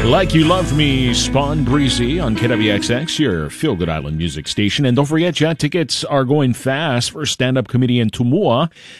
Like You Love Me, Spawn Breezy on KWXX, your Feel Good Island music station. And don't forget, tickets are going fast for stand-up comedian Tumua